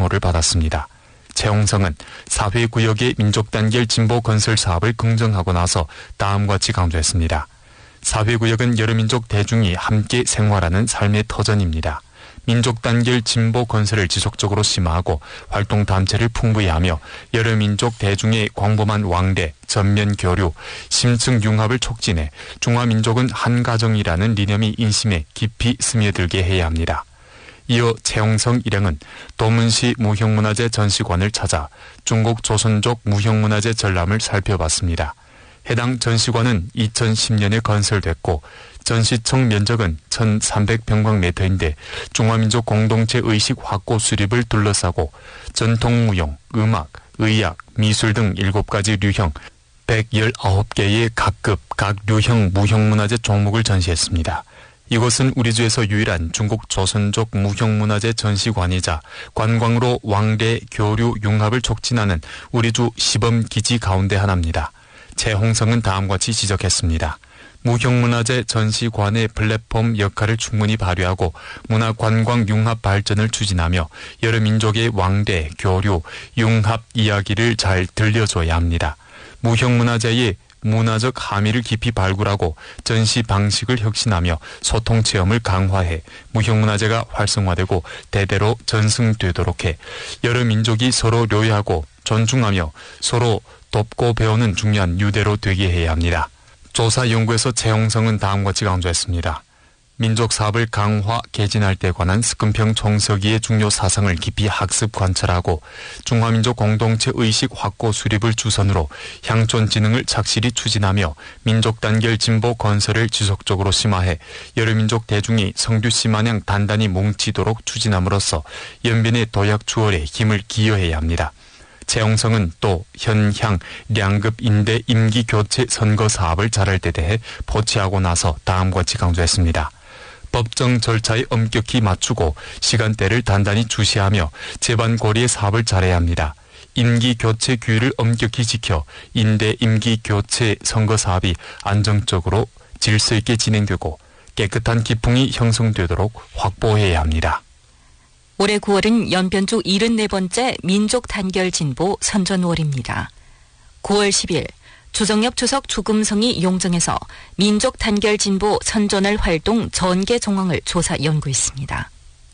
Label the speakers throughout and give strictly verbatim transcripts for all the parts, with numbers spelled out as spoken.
Speaker 1: 상호를 받았습니다. 최홍성은 사회구역의 민족단결 진보 건설 사업을 긍정하고 나서 다음과 같이 강조했습니다. 사회구역은 여러 민족 대중이 함께 생활하는 삶의 터전입니다. 민족단결 진보 건설을 지속적으로 심화하고 활동단체를 풍부히 하며 여러 민족 대중의 광범한 왕래, 전면 교류, 심층 융합을 촉진해 중화민족은 한 가정이라는 리념이 인심에 깊이 스며들게 해야 합니다. 이어 최홍성 일행은 도문시 무형문화재 전시관을 찾아 중국 조선족 무형문화재 전람을 살펴봤습니다. 해당 전시관은 이천십 년에 건설됐고 전시청 면적은 천삼백 평방미터인데 중화민족 공동체 의식 확고 수립을 둘러싸고 전통무용, 음악, 의학, 미술 등 일곱 가지 류형 백십구 개의 각급 각 류형 무형문화재 종목을 전시했습니다. 이곳은 우리주에서 유일한 중국 조선족 무형문화재 전시관이자 관광으로 왕래, 교류, 융합을 촉진하는 우리주 시범기지 가운데 하나입니다. 최홍성은 다음과 같이 지적했습니다. 무형문화재 전시관의 플랫폼 역할을 충분히 발휘하고 문화관광 융합 발전을 추진하며 여러 민족의 왕래, 교류, 융합 이야기를 잘 들려줘야 합니다. 무형문화재의 문화적 함의를 깊이 발굴하고 전시 방식을 혁신하며 소통 체험을 강화해 무형문화재가 활성화되고 대대로 전승되도록 해 여러 민족이 서로 료해하고 존중하며 서로 돕고 배우는 중요한 유대로 되게 해야 합니다. 조사 연구에서 최홍성은 다음과 같이 강조했습니다. 민족 사업을 강화, 개진할 때 관한 스금평 총서기의 중요 사상을 깊이 학습 관찰하고 중화민족 공동체 의식 확고 수립을 주선으로 향촌 진흥을 착실히 추진하며 민족 단결 진보 건설을 지속적으로 심화해 여러 민족 대중이 성규씨 마냥 단단히 뭉치도록 추진함으로써 연변의 도약 추월에 힘을 기여해야 합니다. 최홍성은 또 현향, 량급 인대 임기 교체 선거 사업을 잘할 때 대해 포치하고 나서 다음과 같이 강조했습니다. 법정 절차에 엄격히 맞추고 시간대를 단단히 주시하며 재반 고리의 사업을 잘해야 합니다. 임기 교체 규율을 엄격히 지켜 인대 임기 교체 선거 사업이 안정적으로 질서 있게 진행되고 깨끗한 기풍이 형성되도록 확보해야 합니다.
Speaker 2: 올해 구월은 연변주 칠십사 번째 민족 단결 진보 선전월입니다. 구월 십일 주정엽 주석 주금성이 용정에서 민족 단결 진보 선전월 활동 전개 정황을 조사 연구했습니다.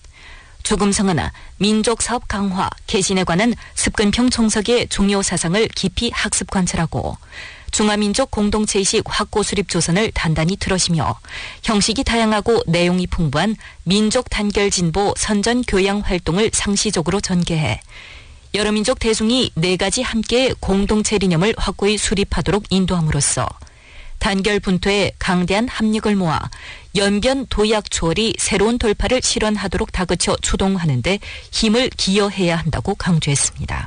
Speaker 2: 주금성은 민족 사업 강화, 개진에 관한 습근평 총서기의 중요 사상을 깊이 학습 관찰하고 중화민족 공동체의식 확고 수립 조선을 단단히 들으시며 형식이 다양하고 내용이 풍부한 민족 단결 진보 선전 교양 활동을 상시적으로 전개해 여러 민족 대중이 네 가지 함께의 공동체 리념을 확고히 수립하도록 인도함으로써 단결 분토에 강대한 합력을 모아 연변 도약 초월이 새로운 돌파를 실현하도록 다그쳐 추동하는 데 힘을 기여해야 한다고 강조했습니다.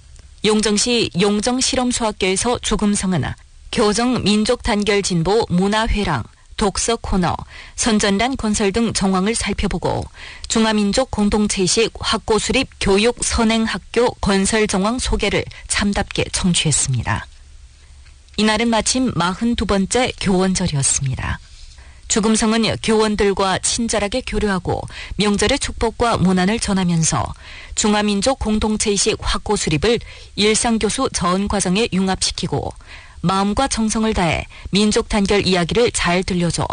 Speaker 2: 용정시 용정실험수학교에서 주금성은 교정 민족 단결 진보 문화회랑, 독서 코너, 선전란 건설 등 정황을 살펴보고 중화민족 공동체의식 확고 수립 교육 선행학교 건설 정황 소개를 참답게 청취했습니다. 이날은 마침 사십이 번째 교원절이었습니다. 주금성은 교원들과 친절하게 교류하고 명절의 축복과 문안을 전하면서 중화민족 공동체의식 확고 수립을 일상교수 전 과정에 융합시키고 마음과 정성을 다해 민족 단결 이야기를 잘 들려줘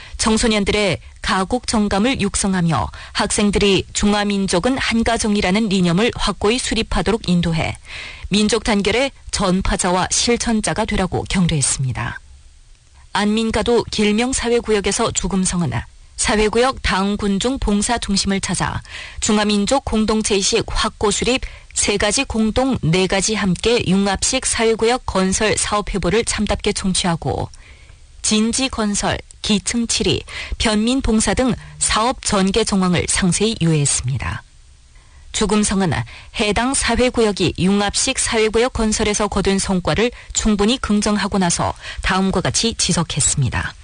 Speaker 2: 청소년들의 가국 정감을 육성하며 학생들이 중화민족은 한 가정이라는 리념을 확고히 수립하도록 인도해 민족 단결의 전파자와 실천자가 되라고 격려했습니다. 안민가도 길명사회구역에서 주금성은 사회구역 당군중 봉사 중심을 찾아 중화민족 공동체의식 확고 수립 세 가지 공동 네 가지 함께 융합식 사회구역 건설 사업회보를 참답게 청취하고 진지건설, 기층치리, 변민봉사 등 사업 전개 정황을 상세히 유의했습니다. 주금성은 해당 사회구역이 융합식 사회구역 건설에서 거둔 성과를 충분히 긍정하고 나서 다음과 같이 지적했습니다.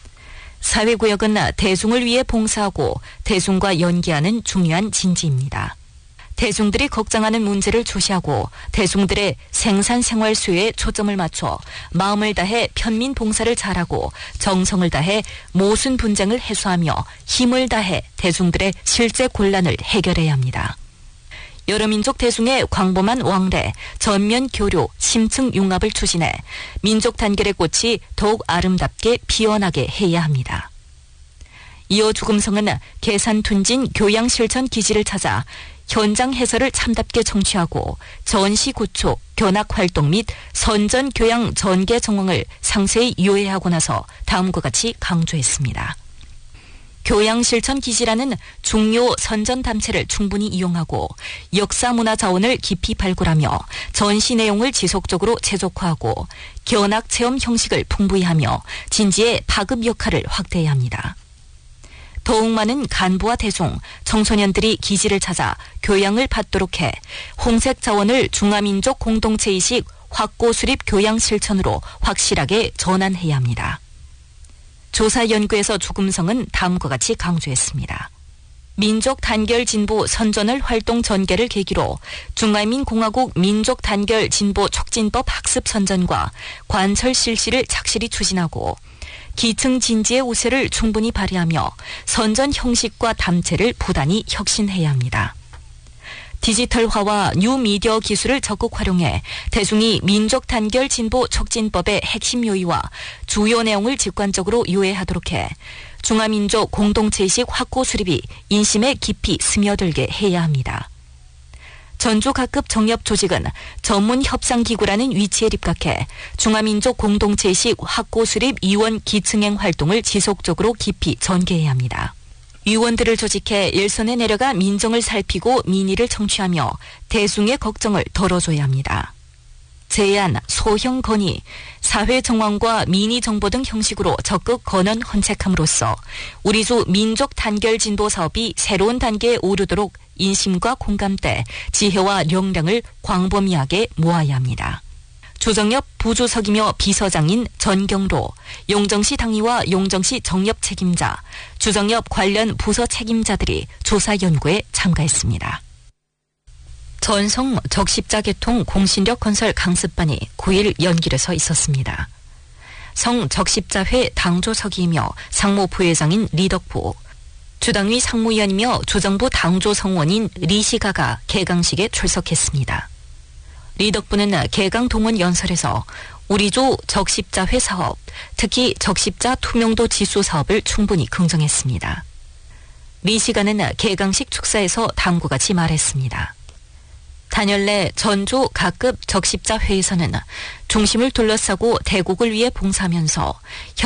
Speaker 2: 사회구역은 대중을 위해 봉사하고 대중과 연계하는 중요한 진지입니다. 대중들이 걱정하는 문제를 주시하고 대중들의 생산생활 수요에 초점을 맞춰 마음을 다해 편민 봉사를 잘하고 정성을 다해 모순 분쟁을 해소하며 힘을 다해 대중들의 실제 곤란을 해결해야 합니다. 여러민족 대중의 광범한 왕래, 전면 교류, 심층 융합을 추진해 민족 단결의 꽃이 더욱 아름답게 피어나게 해야 합니다. 이어 주금성은 계산 둔진 교양 실천 기지를 찾아 현장 해설을 참답게 청취하고 전시 구초, 견학 활동 및 선전 교양 전개 정황을 상세히 요해하고 나서 다음과 같이 강조했습니다. 교양 실천 기지라는 중요 선전 담체를 충분히 이용하고 역사 문화 자원을 깊이 발굴하며 전시 내용을 지속적으로 최적화하고 견학 체험 형식을 풍부히 하며 진지의 파급 역할을 확대해야 합니다. 더욱 많은 간부와 대중, 청소년들이 기지를 찾아 교양을 받도록 해 홍색 자원을 중화민족 공동체의식 확고 수립 교양 실천으로 확실하게 전환해야 합니다. 조사 연구에서 주금성은 다음과 같이 강조했습니다. 민족 단결 진보 선전을 활동 전개를 계기로 중화인민공화국 민족 단결 진보 촉진법 학습 선전과 관철 실시를 착실히 추진하고 기층 진지의 우세를 충분히 발휘하며 선전 형식과 담체를 부단히 혁신해야 합니다. 디지털화와 뉴미디어 기술을 적극 활용해 대중이 민족 단결 진보 촉진법의 핵심 요의와 주요 내용을 직관적으로 이해하도록 해 중화민족 공동체의식 확고 수립이 인심에 깊이 스며들게 해야 합니다. 전주 각급 정협 조직은 전문 협상기구라는 위치에 입각해 중화민족 공동체의식 확고 수립 위원 기층행 활동을 지속적으로 깊이 전개해야 합니다. 위원들을 조직해 일선에 내려가 민정을 살피고 민의를 청취하며 대중의 걱정을 덜어줘야 합니다. 제안, 소형 건의, 사회 정황과 민의 정보 등 형식으로 적극 건언 헌책함으로써 우리주 민족 단결 진보 사업이 새로운 단계에 오르도록 인심과 공감대, 지혜와 역량을 광범위하게 모아야 합니다. 조정엽 부주석이며 비서장인 전경로, 용정시 당위와 용정시 정협 책임자, 주정협 관련 부서 책임자들이 조사 연구에 참가했습니다. 전성 적십자 개통 공신력 건설 강습반이 구 일 연길에서 있었습니다. 성 적십자회 당조석이며 상무 부회장인 리덕부, 주당위 상무위원이며 조정부 당조성원인 리시가가 개강식에 출석했습니다. 리덕부는 개강 동원 연설에서 우리조 적십자회 사업, 특히 적십자 투명도 지수 사업을 충분히 긍정했습니다. 리시가는 개강식 축사에서 다음과 같이 말했습니다. 단열 내 전조 각급 적십자회에서는 중심을 둘러싸고 대국을 위해 봉사하면서